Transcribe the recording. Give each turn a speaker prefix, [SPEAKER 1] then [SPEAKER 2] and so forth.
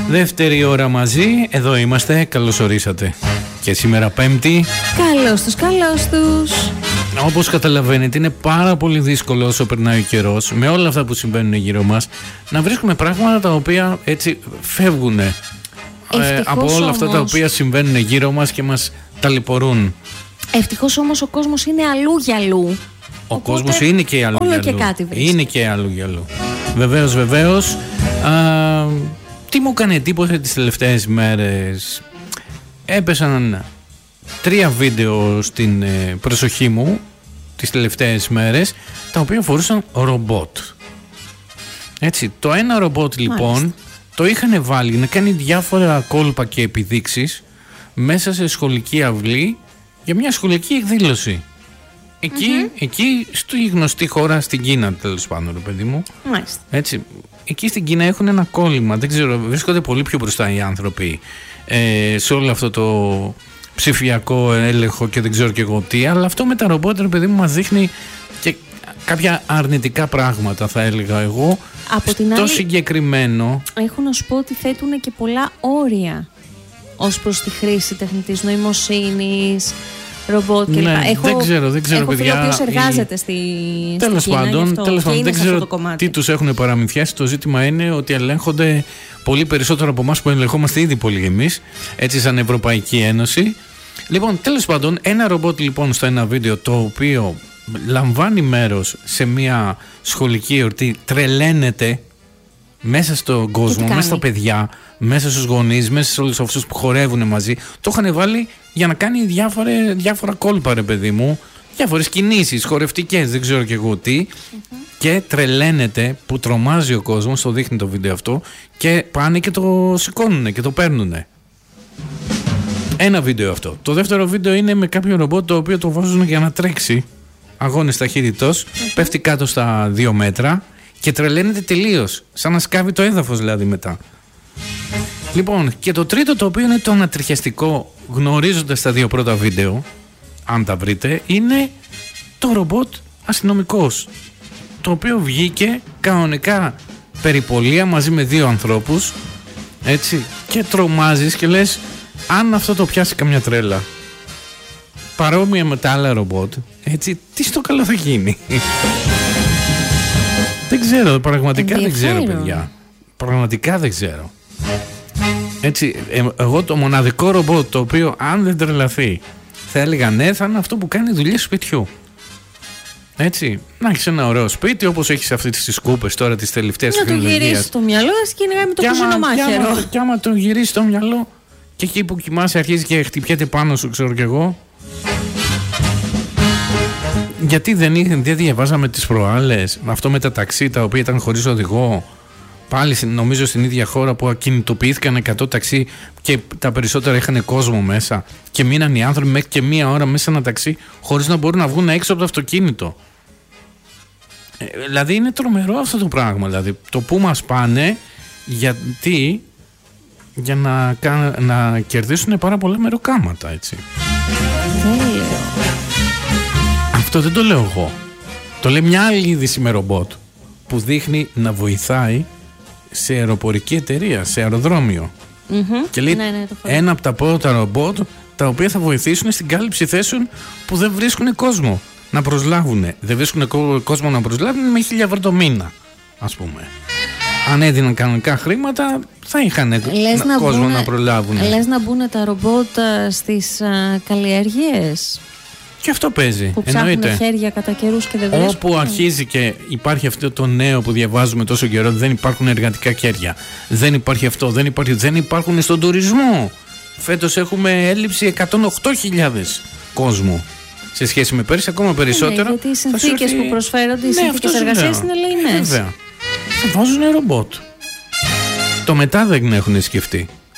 [SPEAKER 1] Δεύτερη ώρα μαζί, εδώ είμαστε, καλώς ορίσατε. Και σήμερα Πέμπτη.
[SPEAKER 2] Καλώς τους.
[SPEAKER 1] Όπως καταλαβαίνετε, είναι πάρα πολύ δύσκολο όσο περνάει ο καιρός, με όλα αυτά που συμβαίνουν γύρω μας, να βρίσκουμε πράγματα τα οποία έτσι φεύγουν από όλα αυτά τα οποία συμβαίνουν γύρω μας και μας ταλαιπωρούν.
[SPEAKER 2] Ευτυχώς όμως ο κόσμος είναι αλλού για αλλού.
[SPEAKER 1] Ο κόσμος είναι και αλλού για αλλού. Είναι και αλλού για αλλού. Βεβαίως. Τι μου έκανε εντύπωση τις τελευταίες μέρες? Έπεσαν 3 βίντεο στην προσοχή μου τις τελευταίες μέρες, τα οποία φορούσαν ρομπότ. Έτσι, το ένα ρομπότ λοιπόν το είχαν βάλει να κάνει διάφορα κόλπα και επιδείξεις μέσα σε σχολική αυλή για μια σχολική εκδήλωση. Εκεί στη γνωστή χώρα στην Κίνα, τέλος πάντων, ρε παιδί μου.
[SPEAKER 2] Μάλιστα.
[SPEAKER 1] Έτσι, εκεί στην Κίνα έχουν ένα κόλλημα, δεν ξέρω, βρίσκονται πολύ πιο μπροστά οι άνθρωποι σε όλο αυτό το ψηφιακό έλεγχο και δεν ξέρω και εγώ τι, αλλά αυτό με τα ρομπότ, ρε παιδί μου, μας δείχνει και κάποια αρνητικά πράγματα, θα έλεγα εγώ.
[SPEAKER 2] Από την
[SPEAKER 1] στο
[SPEAKER 2] άλλη,
[SPEAKER 1] συγκεκριμένο
[SPEAKER 2] έχω να σου πω ότι θέτουν και πολλά όρια ως προς τη χρήση τεχνητής νοημοσύνης, ρομπότ κλπ.
[SPEAKER 1] Ναι, δεν ξέρω
[SPEAKER 2] έχω
[SPEAKER 1] παιδιά.
[SPEAKER 2] Έχω φίλο που εργάζεται
[SPEAKER 1] Τέλος πάντων, δεν ξέρω τι τους έχουν παραμυθιάσει. Το ζήτημα είναι ότι ελέγχονται πολύ περισσότερο από εμάς που ελεγχόμαστε ήδη πολύ εμείς, έτσι σαν Ευρωπαϊκή Ένωση. Λοιπόν, τέλος πάντων, ένα ρομπότ λοιπόν στο ένα βίντεο, το οποίο λαμβάνει μέρος σε μια σχολική εορτή, τρελαίνεται μέσα στον κόσμο, μέσα στα παιδιά, μέσα στους γονείς, μέσα σε όλους αυτούς που χορεύουν μαζί. Το είχαν βάλει για να κάνει διάφορα κόλπα, ρε παιδί μου, διάφορες κινήσεις χορευτικές, δεν ξέρω και εγώ τι. Και τρελαίνεται που τρομάζει ο κόσμος, το δείχνει το βίντεο αυτό, και πάνε και το σηκώνουνε και το παίρνουνε. Ένα βίντεο αυτό. Το δεύτερο βίντεο είναι με κάποιο ρομπότ το οποίο το βάζουν για να τρέξει αγώνες ταχύτητος, πέφτει κάτω στα 2 μέτρα και τρελαίνεται τελείως, σαν να σκάβει το έδαφος δηλαδή μετά. Λοιπόν, και το τρίτο, το οποίο είναι το ανατριχιαστικό, γνωρίζοντας τα 2 πρώτα βίντεο, αν τα βρείτε, είναι το ρομπότ αστυνομικός, το οποίο βγήκε κανονικά περιπολία μαζί με 2 ανθρώπους, έτσι, και τρομάζεις και λες, αν αυτό το πιάσει καμιά τρέλα, παρόμοια με τα άλλα ρομπότ, έτσι, τι στο καλό θα γίνει? Δεν ξέρω, πραγματικά δεν ξέρω, παιδιά. Πραγματικά δεν ξέρω. Έτσι, εγώ το μοναδικό ρομπότ το οποίο, αν δεν τρελαθεί, θα έλεγα ναι, θα είναι αυτό που κάνει δουλειές σπιτιού. Έτσι, να έχεις ένα ωραίο σπίτι, όπως έχεις αυτές τις σκούπες τώρα τις τελευταίες τεχνολογίες.
[SPEAKER 2] Να το γυρίσεις το μυαλό, κυνηγάει με το κουζινομάχαιρο.
[SPEAKER 1] Και άμα το γυρίσεις το μυαλό και εκεί που κοιμάσαι αρχίζει και χτυπιέται πάνω σου, ξέρω κι εγώ. Γιατί δεν διαβάζαμε τις προάλλες αυτό με τα ταξί τα οποία ήταν χωρίς οδηγό? Πάλι νομίζω στην ίδια χώρα που ακινητοποιήθηκαν 100 ταξί και τα περισσότερα είχαν κόσμο μέσα και μείναν οι άνθρωποι μέχρι και 1 ώρα μέσα σε ένα ταξί χωρίς να μπορούν να βγουν έξω από το αυτοκίνητο. Δηλαδή είναι τρομερό αυτό το πράγμα, δηλαδή το που μας πάνε, γιατί για να κερδίσουν πάρα πολλά μεροκάματα, έτσι. Αυτό δεν το λέω εγώ. Το λέει μια άλλη είδηση με ρομπότ που δείχνει να βοηθάει σε αεροπορική εταιρεία, σε αεροδρόμιο. Και λέει ένα από τα πρώτα ρομπότ τα οποία θα βοηθήσουν στην κάλυψη θέσεων που δεν βρίσκουν κόσμο να προσλάβουν. Δεν βρίσκουν κόσμο να προσλάβουν με 1.000 ευρώ το μήνα, ας πούμε. Αν έδιναν κανονικά χρήματα, θα είχαν κόσμο να προλάβουν.
[SPEAKER 2] Λες να μπουν τα ρομπότ στις καλλιέργειες?
[SPEAKER 1] Και αυτό παίζει.
[SPEAKER 2] Που ψάχνουν χέρια κατά καιρούς και δεν βρίσκουν.
[SPEAKER 1] Όπου αρχίζει και υπάρχει αυτό το νέο που διαβάζουμε τόσο καιρό, δεν υπάρχουν εργατικά χέρια. Δεν υπάρχει αυτό, δεν υπάρχουν στον τουρισμό. Φέτος έχουμε έλλειψη 108.000 κόσμου. Σε σχέση με πέρυσι, ακόμα περισσότερο.
[SPEAKER 2] Γιατί οι συνθήκες που προσφέρονται, οι συνθήκες εργασίας είναι λαϊνές.
[SPEAKER 1] Βέβαια. Θα βάζουν ρομπότ. Το μετά δεν έχουν σκεφτεί.